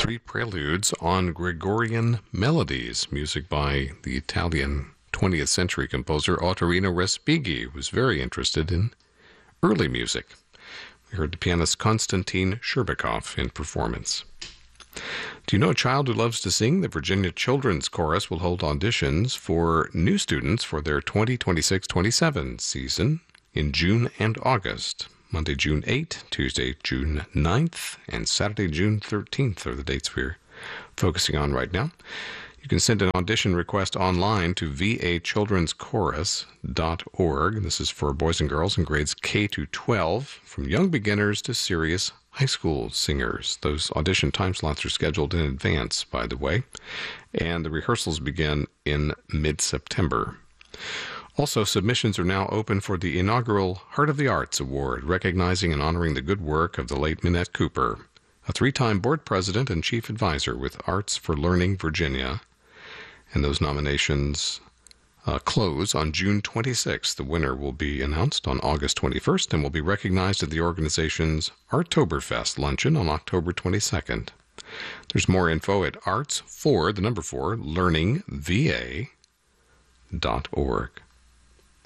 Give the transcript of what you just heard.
three preludes on Gregorian melodies, music by the Italian 20th century composer Ottorino Respighi, who was very interested in early music. We heard the pianist Konstantin Sherbakov in performance. Do you know a child who loves to sing? The Virginia Children's Chorus will hold auditions for new students for their 2026-27 season in June and August. Monday, June 8th, Tuesday, June 9th, and Saturday, June 13th are the dates we're focusing on right now. You can send an audition request online to vachildren'schorus.org. This is for boys and girls in grades K to 12, from young beginners to serious high school singers. Those audition time slots are scheduled in advance, by the way, and the rehearsals begin in mid-September. Also, submissions are now open for the inaugural Heart of the Arts Award, recognizing and honoring the good work of the late Minette Cooper, a three-time board president and chief advisor with Arts for Learning Virginia. And those nominations close on June 26th. The winner will be announced on August 21st and will be recognized at the organization's Artoberfest luncheon on October 22nd. There's more info at arts4, the number 4, learningva.org.